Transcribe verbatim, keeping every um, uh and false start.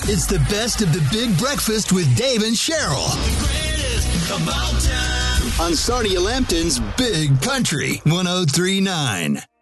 It's the best of the Big Breakfast with Dave and Cheryl. The greatest of all time. On Sarnia Lambton's Big Country one oh three point nine.